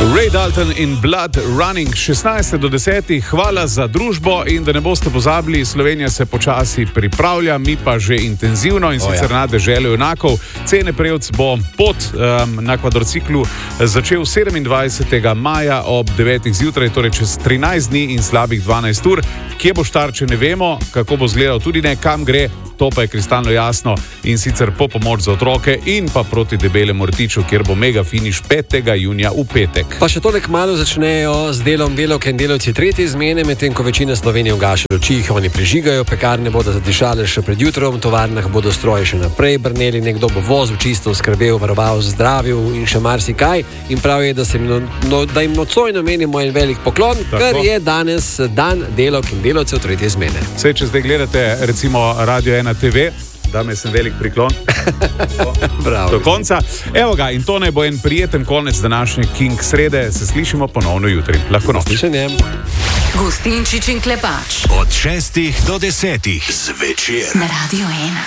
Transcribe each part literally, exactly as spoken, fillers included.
Ray Dalton in Blood Running, šestnajst do deset. Hvala za družbo in da ne boste pozabili, Slovenija se počasi pripravlja, mi pa že intenzivno in sicer oh, ja. na deželo junakov. Cene prevc bo pot um, na kvadrociklu začel sedemindvajsetega maja ob devetih zjutraj, torej čez trinajst dni in slabih dvanajst ur. Kje bo štart, če ne vemo, kako bo izgledal, tudi ne kam gre, to pa je kristalno jasno, in sicer po pomoč za otroke in pa proti Debelemu rtiču, kjer bo mega finiš petega junija v petek. Pa še tole kmalu začnejo z delom delavke in delavci tretje izmene, medtem ko večina Slovenije ugaša luči, jih oni prižigajo, pekarne bodo zadišale še pred jutrom, v tovarnah bodo stroji še naprej brneli, nekdo bo vozil čisto, skrbel, varoval, zdravil in še marsikaj. In prav je, da, se jim, no, no, da jim nocoj namenimo en velik poklon, tako, ker je danes dan delavk in delavcev tretje izmene. Sej, če zdaj gledate recimo Radio ena te ve, dame sem velik priklon do konca. Evo ga, in to naj bo en prijeten konec današnje King srede. Se slišimo ponovno jutri. Lahko noč. Gustinčič in Klepač. Od šestih do desetih zvečer. Na Radio ena.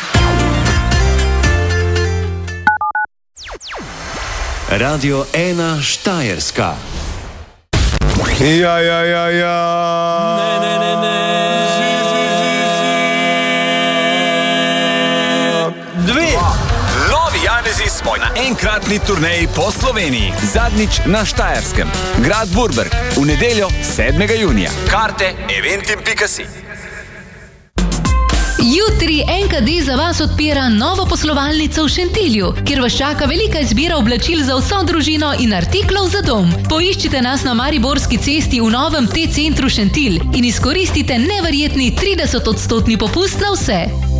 Radio ena Štajerska. Ja, ja, ja, ja. Ne, ne, ne, ne. Smo na enkratni turneji po Sloveniji. Zadnjič na Štajerskem. Grad Vurberg. V nedeljo sedmega junija. Karte eventim pika si. Jutri en ka de za vas odpira novo poslovalnico v Šentilju, kjer vas čaka velika izbira oblačil za vso družino in artiklov za dom. Poiščite nas na Mariborski cesti v novem T-centru Šentilj in izkoristite neverjetni trideset odstotni popust na vse.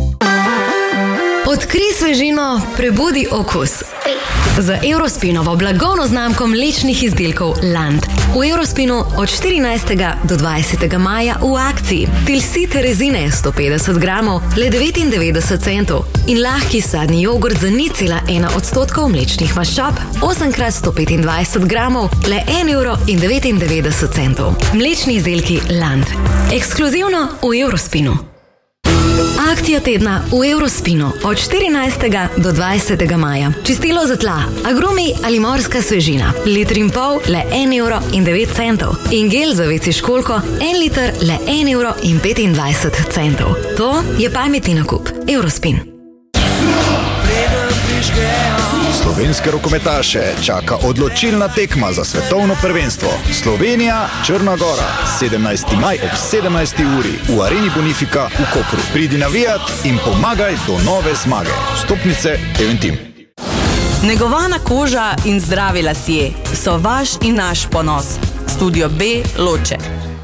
Odkrij svežino, prebudi okus. Z Eurospinovo blagovno znamko mlečnih izdelkov Land. V Eurospinu od štirinajstega do dvajsetega maja v akciji. Tilsite rezine sto petdeset gramov, le devetindevetdeset centov. In lahki sadni jogurt za nič cela ena odstotkov mlečnih maščob, osemkrat sto petindvajset gramov, le en evro in devetindevetdeset centov. Mlečni izdelki Land. Ekskluzivno v Eurospinu. Akcija tedna v Eurospinu od štirinajstega do dvajsetega maja. Čistilo za tla, agrumi ali morska svežina. Litr in pol, le en evro in devet centov. In gel za veci školjko, en liter, le en evro in petindvajset centov. To je pametni nakup. Eurospin. Slovenske rokometaše čaka odločilna tekma za svetovno prvenstvo. Slovenija, Črna Gora, sedemnajsti maj ob sedemnajsti uri v Areni Bonifika v Kopru. Pridi navijat in pomagaj do nove zmage. Vstopnice Eventim. Negovana koža in zdravi lasje so vaš in naš ponos. Studio B Loče.